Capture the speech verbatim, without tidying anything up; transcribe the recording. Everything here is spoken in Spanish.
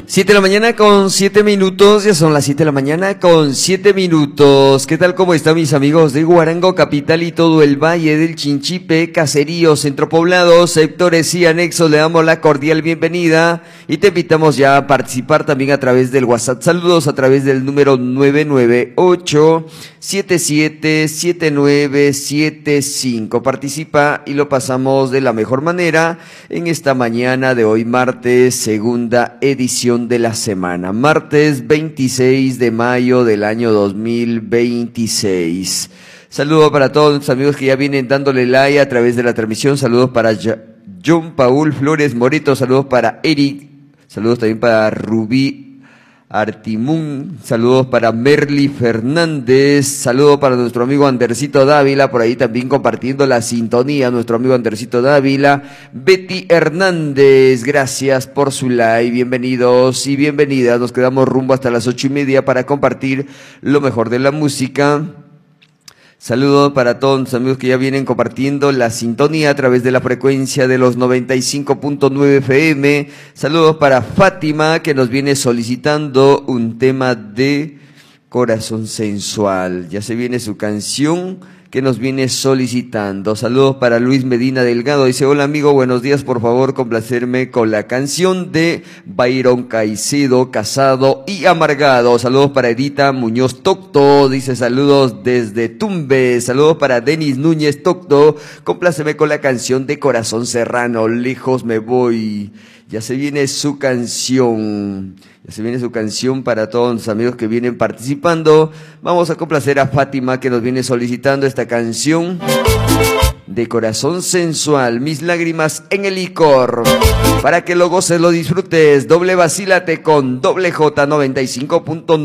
Siete de la mañana con siete minutos, ya son las siete de la mañana con siete minutos. ¿Qué tal? ¿Cómo están mis amigos de Huarango Capital y todo el Valle del Chinchipe, caseríos, centropoblados, sectores y anexos? Le damos la cordial bienvenida y te invitamos ya a participar también a través del WhatsApp. Saludos a través del número nueve nueve ocho, siete siete siete nueve siete cinco. Participa y lo pasamos de la mejor manera en esta mañana de hoy, martes, segunda edición de la semana, martes veintiséis de mayo del año dos mil veintiséis. Saludos para todos nuestros amigos que ya vienen dándole like a través de la transmisión. Saludos para John Paul Flores Moreto, saludos para Eric, saludos también para Rubí Artimún, saludos para Merly Fernández, saludos para nuestro amigo Andercito Dávila, por ahí también compartiendo la sintonía, nuestro amigo Andercito Dávila. Betty Hernández, gracias por su like, bienvenidos y bienvenidas, nos quedamos rumbo hasta las ocho y media para compartir lo mejor de la música. Saludos para todos los amigos que ya vienen compartiendo la sintonía a través de la frecuencia de los noventa y cinco punto nueve F M. Saludos para Fátima, que nos viene solicitando un tema de Corazón Sensual. Ya se viene su canción que nos viene solicitando. Saludos para Luis Medina Delgado. Dice, hola amigo, buenos días, por favor, complacerme con la canción de Byron Caicedo, Casado y Amargado. Saludos para Edita Muñoz Tocto. Dice, saludos desde Tumbes. Saludos para Denis Núñez Tocto. Compláceme con la canción de Corazón Serrano, Lejos me voy. Ya se viene su canción. Ya se viene su canción para todos los amigos que vienen participando. Vamos a complacer a Fátima, que nos viene solicitando esta canción de Corazón Sensual, Mis lágrimas en el licor. Para que lo goces, lo disfrutes. Doble vacílate con doble J noventa y cinco punto nueve.